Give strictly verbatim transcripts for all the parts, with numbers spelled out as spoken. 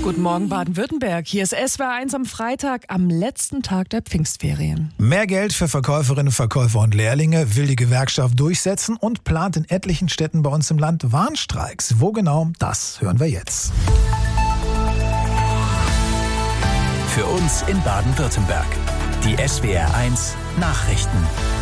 Guten Morgen Baden-Württemberg. Hier ist S W R eins am Freitag, am letzten Tag der Pfingstferien. Mehr Geld für Verkäuferinnen, Verkäufer und Lehrlinge will die Gewerkschaft durchsetzen und plant in etlichen Städten bei uns im Land Warnstreiks. Wo genau, das hören wir jetzt. Für uns in Baden-Württemberg. Die S W R eins Nachrichten.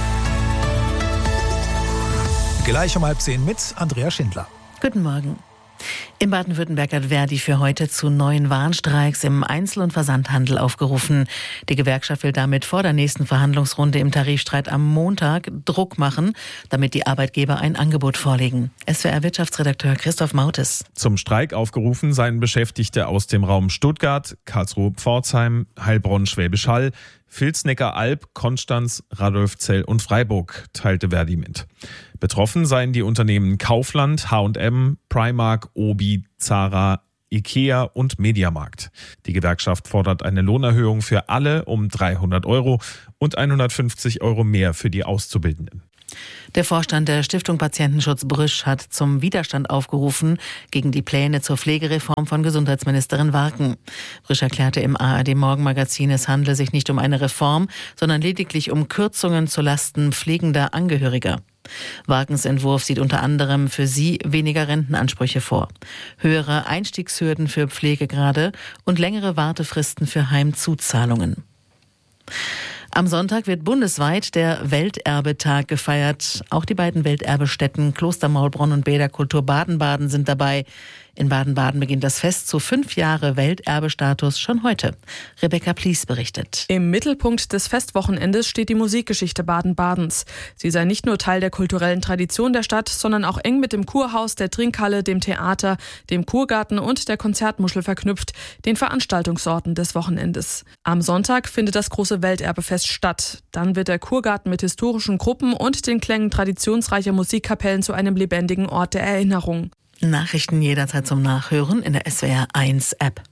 Gleich um halb zehn mit Andrea Schindler. Guten Morgen. In Baden-Württemberg hat Verdi für heute zu neuen Warnstreiks im Einzel- und Versandhandel aufgerufen. Die Gewerkschaft will damit vor der nächsten Verhandlungsrunde im Tarifstreit am Montag Druck machen, damit die Arbeitgeber ein Angebot vorlegen. S W R-Wirtschaftsredakteur Christoph Mautes. Zum Streik aufgerufen seien Beschäftigte aus dem Raum Stuttgart, Karlsruhe-Pforzheim, Heilbronn, Schwäbisch Hall, Vilsnecker-Alb, Konstanz, Radolfzell und Freiburg, teilte Verdi mit. Betroffen seien die Unternehmen Kaufland, H und M, Primark, Obi, Zara, Ikea und Mediamarkt. Die Gewerkschaft fordert eine Lohnerhöhung für alle um dreihundert Euro und hundertfünfzig Euro mehr für die Auszubildenden. Der Vorstand der Stiftung Patientenschutz Brüsch hat zum Widerstand aufgerufen gegen die Pläne zur Pflegereform von Gesundheitsministerin Warken. Brüsch erklärte im A R D-Morgenmagazin, es handle sich nicht um eine Reform, sondern lediglich um Kürzungen zulasten pflegender Angehöriger. Warkens Entwurf sieht unter anderem für sie weniger Rentenansprüche vor, höhere Einstiegshürden für Pflegegrade und längere Wartefristen für Heimzuzahlungen. Am Sonntag wird bundesweit der Welterbetag gefeiert. Auch die beiden Welterbestätten Kloster Maulbronn und Bäderkultur Baden-Baden sind dabei. In Baden-Baden beginnt das Fest zu fünf Jahre Welterbestatus schon heute. Rebecca Plies berichtet. Im Mittelpunkt des Festwochenendes steht die Musikgeschichte Baden-Badens. Sie sei nicht nur Teil der kulturellen Tradition der Stadt, sondern auch eng mit dem Kurhaus, der Trinkhalle, dem Theater, dem Kurgarten und der Konzertmuschel verknüpft, den Veranstaltungsorten des Wochenendes. Am Sonntag findet das große Welterbefest statt. Dann wird der Kurgarten mit historischen Gruppen und den Klängen traditionsreicher Musikkapellen zu einem lebendigen Ort der Erinnerung. Nachrichten jederzeit zum Nachhören in der S W R eins App.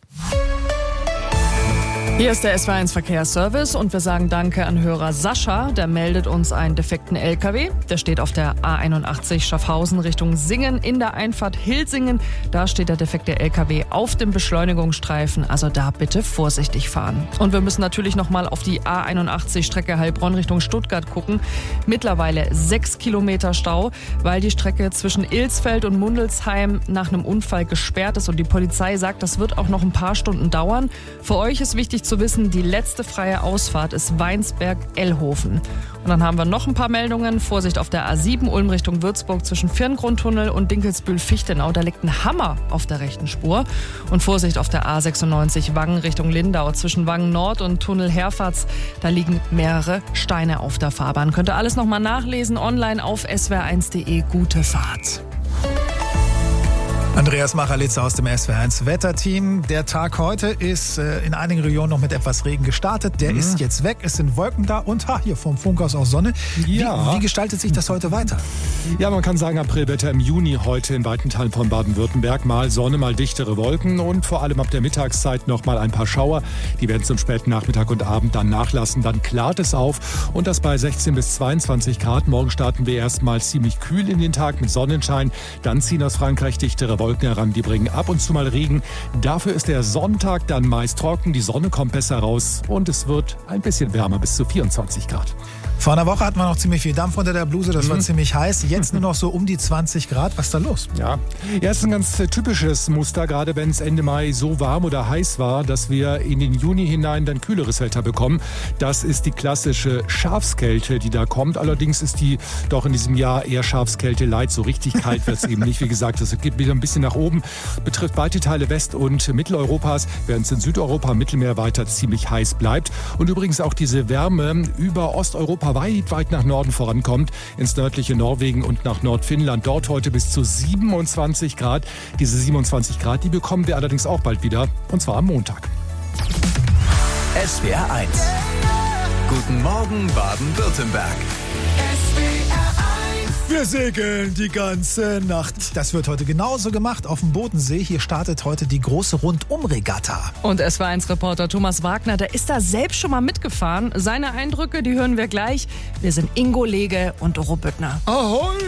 Hier ist der S W R eins Verkehrsservice und wir sagen Danke an Hörer Sascha. Der meldet uns einen defekten L K W. Der steht auf der A einundachtzig Schaffhausen Richtung Singen in der Einfahrt Hilsingen. Da steht der defekte L K W auf dem Beschleunigungsstreifen. Also da bitte vorsichtig fahren. Und wir müssen natürlich nochmal auf die A einundachtzig Strecke Heilbronn Richtung Stuttgart gucken. Mittlerweile sechs Kilometer Stau, weil die Strecke zwischen Ilsfeld und Mundelsheim nach einem Unfall gesperrt ist. Und die Polizei sagt, das wird auch noch ein paar Stunden dauern. Für euch ist wichtig zu wissen, die letzte freie Ausfahrt ist Weinsberg-Ellhofen. Und dann haben wir noch ein paar Meldungen. Vorsicht auf der A sieben Ulm Richtung Würzburg zwischen Firngrundtunnel und Dinkelsbühl-Fichtenau. Da liegt ein Hammer auf der rechten Spur. Und Vorsicht auf der A sechsundneunzig Wangen Richtung Lindau zwischen Wangen Nord und Tunnel Herfatz. Da liegen mehrere Steine auf der Fahrbahn. Könnt ihr alles nochmal nachlesen online auf s w r eins punkt de. Gute Fahrt. Andreas Machalitzer aus dem S W R eins Wetterteam. Der Tag heute ist äh, in einigen Regionen noch mit etwas Regen gestartet. Der mhm. ist jetzt weg, es sind Wolken da und ha, hier vom Funkhaus aus Sonne. Ja. Wie, wie gestaltet sich das heute weiter? Ja, man kann sagen, Aprilwetter im Juni heute in weiten Teilen von Baden-Württemberg. Mal Sonne, mal dichtere Wolken und vor allem ab der Mittagszeit noch mal ein paar Schauer. Die werden zum späten Nachmittag und Abend dann nachlassen. Dann klart es auf und das bei sechzehn bis zweiundzwanzig Grad. Morgen starten wir erstmal ziemlich kühl in den Tag mit Sonnenschein. Dann ziehen aus Frankreich dichtere Wolken heran, die bringen ab und zu mal Regen. Dafür ist der Sonntag dann meist trocken, die Sonne kommt besser raus und es wird ein bisschen wärmer, bis zu vierundzwanzig Grad. Vor einer Woche hatten wir noch ziemlich viel Dampf unter der Bluse, das mhm. war ziemlich heiß. Jetzt nur noch so um die zwanzig Grad. Was ist da los? Ja, ja, es ist ein ganz typisches Muster, gerade wenn es Ende Mai so warm oder heiß war, dass wir in den Juni hinein dann kühleres Wetter bekommen. Das ist die klassische Schafskälte, die da kommt. Allerdings ist die doch in diesem Jahr eher Schafskälte light. So richtig kalt wird es eben nicht. Wie gesagt, es geht wieder ein bisschen nach oben. Betrifft weite Teile West- und Mitteleuropas, während es in Südeuropa, Mittelmeer weiter ziemlich heiß bleibt. Und übrigens auch diese Wärme über Osteuropa weit, weit nach Norden vorankommt, ins nördliche Norwegen und nach Nordfinnland. Dort heute bis zu siebenundzwanzig Grad. Diese siebenundzwanzig Grad, die bekommen wir allerdings auch bald wieder, und zwar am Montag. S W R eins. Guten Morgen Baden-Württemberg. Wir segeln die ganze Nacht. Das wird heute genauso gemacht auf dem Bodensee. Hier startet heute die große Rundumregatta. Und S W R eins Reporter Thomas Wagner, der ist da selbst schon mal mitgefahren. Seine Eindrücke, die hören wir gleich. Wir sind Ingo Lege und Doro Büttner. Ahoi!